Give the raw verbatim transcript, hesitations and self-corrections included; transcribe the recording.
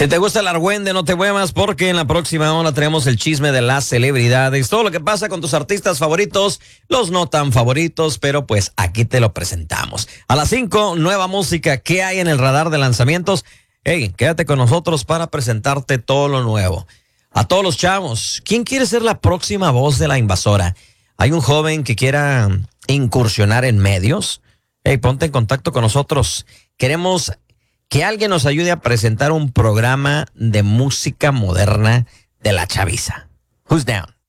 Si te gusta el argüende, no te muevas porque en la próxima hora tenemos el chisme de las celebridades. Todo lo que pasa con tus artistas favoritos, los no tan favoritos, pero pues aquí te lo presentamos. A las cinco, nueva música. ¿Qué hay en el radar de lanzamientos? Hey, quédate con nosotros para presentarte todo lo nuevo. A todos los chavos, ¿quién quiere ser la próxima voz de la invasora? ¿Hay un joven que quiera incursionar en medios? Hey, ponte en contacto con nosotros. Queremos que alguien nos ayude a presentar un programa de música moderna de la chaviza. Who's down?